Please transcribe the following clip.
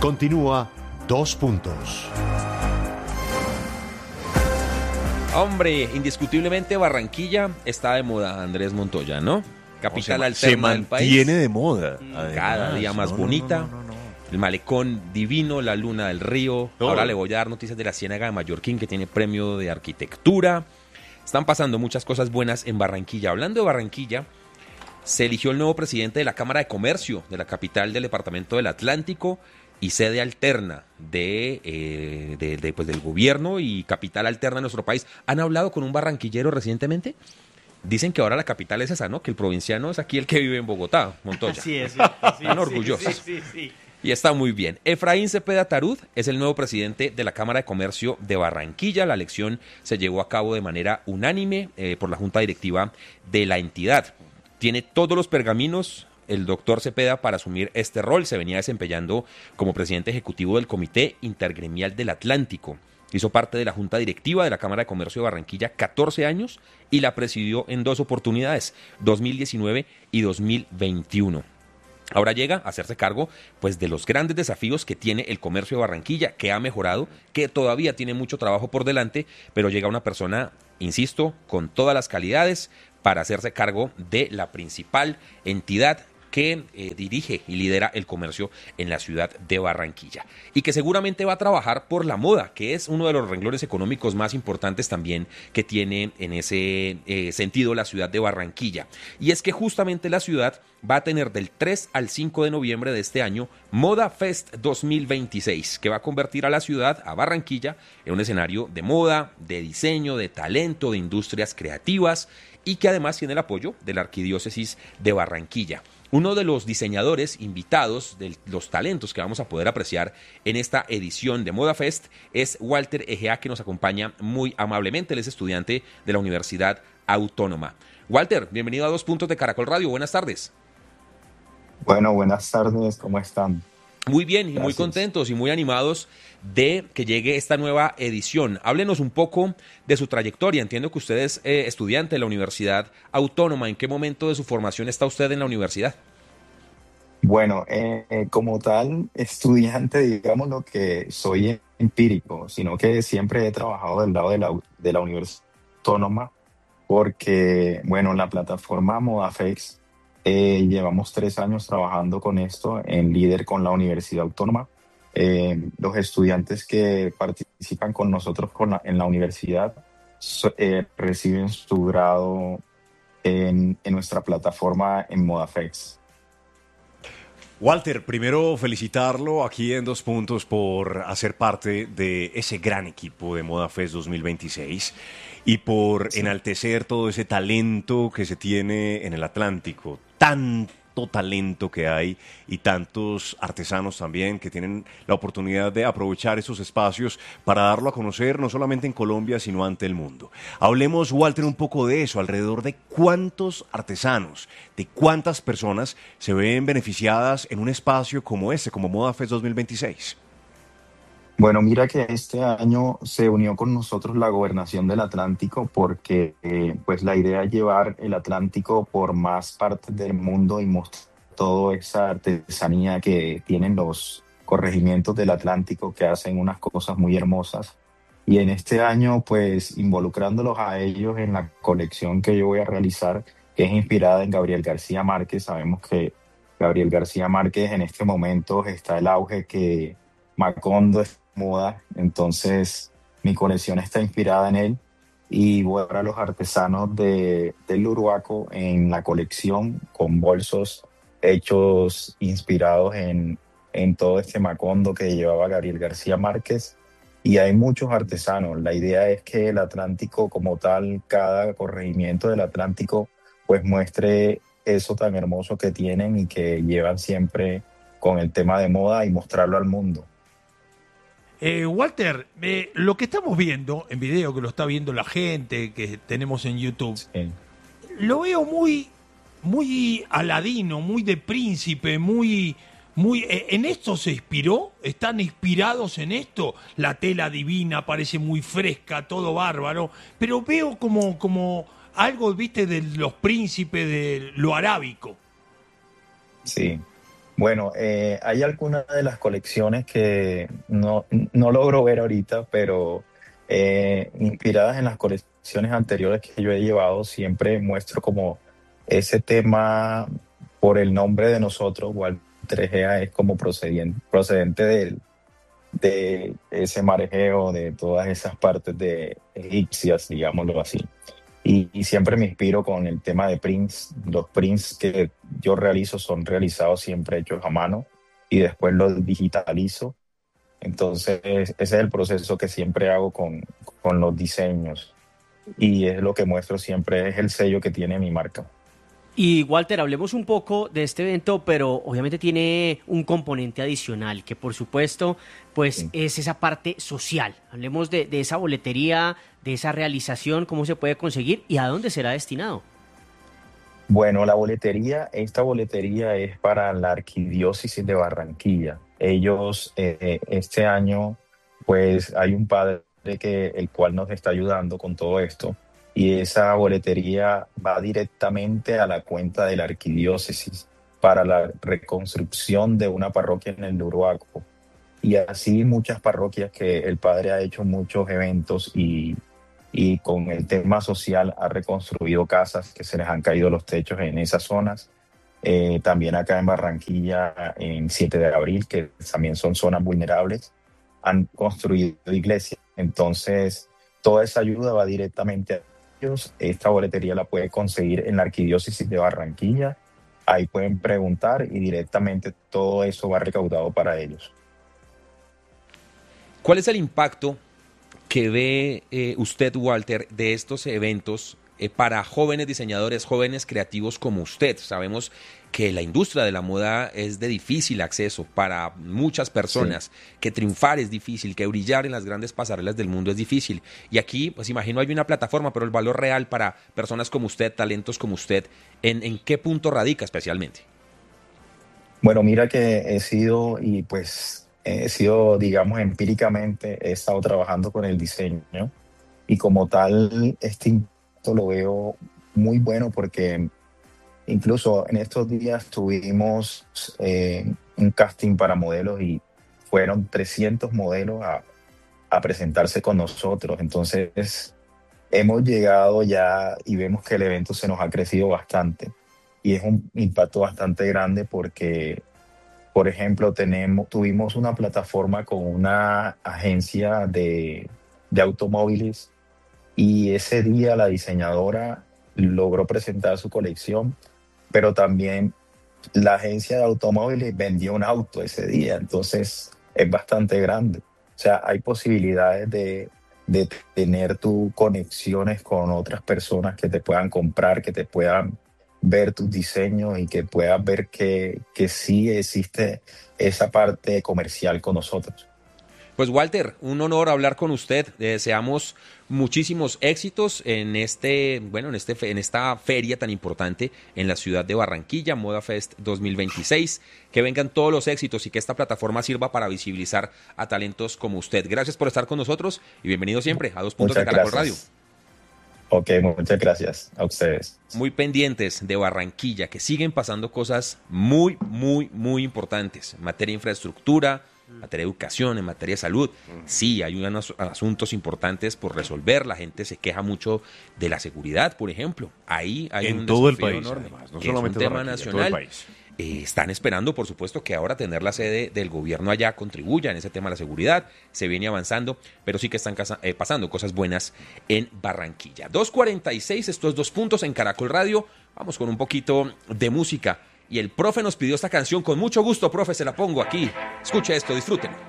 Continúa 2 puntos. Hombre, indiscutiblemente Barranquilla está de moda, Andrés Montoya, ¿no? Capital alterna del país. Se mantiene de moda. Cada día más bonita. El malecón divino, la luna del río. Todo. Ahora le voy a dar noticias de la Ciénaga de Mallorquín, que tiene premio de arquitectura. Están pasando muchas cosas buenas en Barranquilla. Hablando de Barranquilla, se eligió el nuevo presidente de la Cámara de Comercio de la capital del departamento del Atlántico y sede alterna pues del gobierno y capital alterna de nuestro país. ¿Han hablado con un barranquillero recientemente? Dicen que ahora la capital es esa, ¿no? Que el provinciano es aquí el que vive en Bogotá, Montoya. Así es. Están orgullosos. Sí. Y está muy bien. Efraín Cepeda Tarud es el nuevo presidente de la Cámara de Comercio de Barranquilla. La elección se llevó a cabo de manera unánime por la Junta Directiva de la entidad. Tiene todos los pergaminos el doctor Cepeda para asumir este rol. Se venía desempeñando como presidente ejecutivo del Comité Intergremial del Atlántico. Hizo parte de la Junta Directiva de la Cámara de Comercio de Barranquilla 14 años y la presidió en 2 oportunidades, 2019 y 2021. Ahora llega a hacerse cargo pues de los grandes desafíos que tiene el comercio de Barranquilla, que ha mejorado, que todavía tiene mucho trabajo por delante, pero llega una persona, insisto, con todas las calidades para hacerse cargo de la principal entidad que dirige y lidera el comercio en la ciudad de Barranquilla y que seguramente va a trabajar por la moda, que es uno de los renglones económicos más importantes también que tiene en ese sentido la ciudad de Barranquilla. Y es que justamente la ciudad va a tener del 3 al 5 de noviembre de este año Moda Fest 2026, que va a convertir a la ciudad, a Barranquilla, en un escenario de moda, de diseño, de talento, de industrias creativas y que además tiene el apoyo de la Arquidiócesis de Barranquilla. Uno de los diseñadores invitados, de los talentos que vamos a poder apreciar en esta edición de Moda Fest, es Walter Egea, que nos acompaña muy amablemente. Él es estudiante de la Universidad Autónoma. Walter, bienvenido a 2 puntos de Caracol Radio. Buenas tardes. Bueno, buenas tardes, ¿cómo están? Muy bien y muy Gracias. contentos y muy animados de que llegue esta nueva edición. Háblenos un poco de su trayectoria. Entiendo que usted es estudiante de la Universidad Autónoma. ¿En qué momento de su formación está usted en la universidad? Bueno, como tal estudiante, digamos lo que soy empírico, sino que siempre he trabajado del lado de la Universidad Autónoma, porque, bueno, en la plataforma ModaFex llevamos 3 años trabajando con esto en líder con la Universidad Autónoma. Los estudiantes que participan con nosotros en la universidad reciben su grado en nuestra plataforma en ModaFex. Walter, primero felicitarlo aquí en 2 puntos por hacer parte de ese gran equipo de Moda Fest 2026 y por enaltecer todo ese talento que se tiene en el Atlántico. Tanto talento que hay y tantos artesanos también que tienen la oportunidad de aprovechar esos espacios para darlo a conocer no solamente en Colombia sino ante el mundo. Hablemos, Walter, un poco de eso, alrededor de cuántos artesanos, de cuántas personas se ven beneficiadas en un espacio como este, como Moda Fest 2026. Bueno, mira que este año se unió con nosotros la Gobernación del Atlántico porque pues la idea es llevar el Atlántico por más partes del mundo y mostrar toda esa artesanía que tienen los corregimientos del Atlántico, que hacen unas cosas muy hermosas. Y en este año pues involucrándolos a ellos en la colección que yo voy a realizar, que es inspirada en Gabriel García Márquez. Sabemos que Gabriel García Márquez en este momento está el auge que Macondo es moda, entonces mi colección está inspirada en él y voy a ver a los artesanos del Uruaco en la colección con bolsos hechos inspirados en todo este Macondo que llevaba Gabriel García Márquez, y hay muchos artesanos. La idea es que el Atlántico como tal, cada corregimiento del Atlántico pues muestre eso tan hermoso que tienen y que llevan siempre con el tema de moda y mostrarlo al mundo. Walter, lo que estamos viendo en video, que lo está viendo la gente que tenemos en YouTube, Sí. lo veo muy aladino, muy de príncipe, muy ¿en esto se inspiró? ¿Están inspirados en esto? La tela divina parece muy fresca, todo bárbaro, pero veo como algo, viste, de los príncipes, de lo arábico. Sí. Bueno, hay algunas de las colecciones que no logro ver ahorita, pero inspiradas en las colecciones anteriores que yo he llevado, siempre muestro como ese tema por el nombre de nosotros. Walter Egea es como procedente de ese marejeo, de todas esas partes de egipcias, digámoslo así. Y siempre me inspiro con el tema de prints. Los prints que yo realizo son realizados siempre hechos a mano y después los digitalizo. Entonces, ese es el proceso que siempre hago con los diseños y es lo que muestro siempre, es el sello que tiene mi marca. Y Walter, hablemos un poco de este evento, pero obviamente tiene un componente adicional, que por supuesto, pues Sí. es esa parte social. Hablemos de esa boletería, de esa realización, cómo se puede conseguir y a dónde será destinado. Bueno, esta boletería es para la Arquidiócesis de Barranquilla. Ellos, este año, pues hay un padre el cual nos está ayudando con todo esto. Y esa boletería va directamente a la cuenta de la Arquidiócesis para la reconstrucción de una parroquia en el Uruaco. Y así muchas parroquias que el padre ha hecho muchos eventos y con el tema social ha reconstruido casas que se les han caído los techos en esas zonas. También acá en Barranquilla, en 7 de abril, que también son zonas vulnerables, han construido iglesias. Entonces, toda esa ayuda va directamente a ellos. Esta boletería la puede conseguir en la Arquidiócesis de Barranquilla. Ahí pueden preguntar y directamente todo eso va recaudado para ellos. ¿Cuál es el impacto que ve usted, Walter, de estos eventos para jóvenes diseñadores, jóvenes creativos como usted? Sabemos que la industria de la moda es de difícil acceso para muchas personas, sí, que triunfar es difícil, que brillar en las grandes pasarelas del mundo es difícil. Y aquí, pues imagino, hay una plataforma, pero el valor real para personas como usted, talentos como usted, ¿en qué punto radica especialmente? Bueno, mira que he sido, digamos, empíricamente, he estado trabajando con el diseño y como tal, este impacto lo veo muy bueno porque incluso en estos días tuvimos un casting para modelos y fueron 300 modelos a presentarse con nosotros. Entonces, hemos llegado ya y vemos que el evento se nos ha crecido bastante y es un impacto bastante grande porque, por ejemplo, tuvimos una plataforma con una agencia de automóviles y ese día la diseñadora logró presentar su colección, pero también la agencia de automóviles vendió un auto ese día, entonces es bastante grande. O sea, hay posibilidades de tener tus conexiones con otras personas que te puedan comprar, que te puedan ver tus diseños y que puedas ver que sí existe esa parte comercial con nosotros. Pues Walter, un honor hablar con usted. Le deseamos muchísimos éxitos en en esta feria tan importante en la ciudad de Barranquilla, Moda Fest 2026. Que vengan todos los éxitos y que esta plataforma sirva para visibilizar a talentos como usted. Gracias por estar con nosotros y bienvenido siempre a 2 Puntos de Caracol Radio. Ok, muchas gracias a ustedes. Muy pendientes de Barranquilla, que siguen pasando cosas muy, muy, muy importantes en materia de infraestructura, en materia de educación, en materia de salud. Sí, hay unos asuntos importantes por resolver. La gente se queja mucho de la seguridad, por ejemplo. Ahí hay en un todo el desafío país, enorme, además, no que es solamente un tema Barranquilla, todo el nacional. país. Están esperando, por supuesto, que ahora tener la sede del gobierno allá contribuya en ese tema de la seguridad. Se viene avanzando, pero sí que están pasando cosas buenas en Barranquilla. 2:46, estos 2 puntos en Caracol Radio. Vamos con un poquito de música. Y el profe nos pidió esta canción con mucho gusto, profe, se la pongo aquí. Escuche esto, disfrútenlo.